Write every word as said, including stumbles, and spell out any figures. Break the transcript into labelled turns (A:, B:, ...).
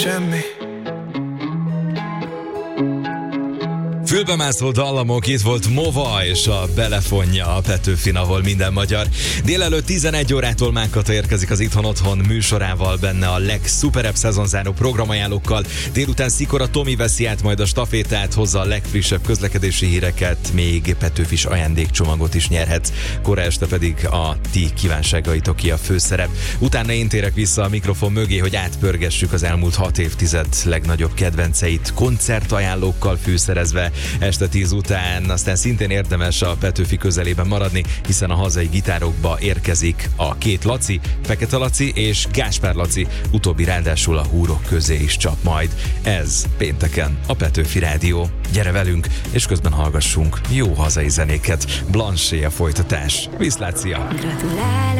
A: semmi.
B: Fülbemászó dallamok, itt volt Mova és a Belefonja a Petőfin, ahol minden magyar. Délelőtt tizenegy órától Mánkata érkezik az Itthon Otthon műsorával, benne a legszuperebb szezonzáró programajánlókkal. Délután Szikora Tomi veszi át majd a stafétát, hozza a legfrissebb közlekedési híreket, még Petőfis ajándékcsomagot is nyerhetsz. Kora este pedig a ti kívánságaitok ki a főszerep. Utána én térek vissza a mikrofon mögé, hogy átpörgessük az elmúlt hat évtized legnagyobb kedvenceit, koncertajánlókkal fűszerezve. Este tíz után aztán szintén érdemes a Petőfi közelében maradni, hiszen a hazai gitárokba érkezik a két Laci, Fekete Laci és Gáspár Laci, utóbbi ráadásul a húrok közé is csap majd. Ez pénteken a Petőfi Rádió. Gyere velünk, és közben hallgassunk jó hazai zenéket. Blanché a folytatás. Viszlát, szia!
C: Gratulálok!